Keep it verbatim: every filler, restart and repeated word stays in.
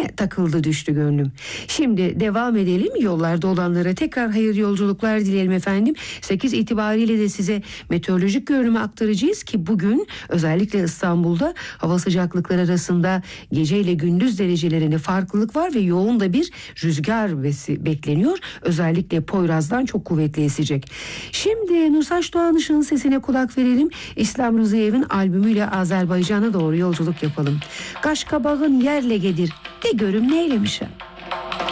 yine takıldı düştü gönlüm. Şimdi devam edelim. Yollarda olanlara tekrar hayırlı yolculuklar dileyelim efendim. sekiz itibariyle de size meteorolojik görünümü aktaracağız ki bugün özellikle İstanbul'da hava sıcaklıkları arasında gece ile gündüz derecelerinde farklılık var ve yoğun da bir rüzgar bekleniyor. Özellikle Poyraz'dan çok kuvvetli esecek. Şimdi Nursaç Doğanışık'ın sesine kulak verelim. İslam Rızayev'in albümüyle Azerbaycan'a doğru yolculuk yapalım. Kaş kabağın yerle gedir de görüm neylemişim.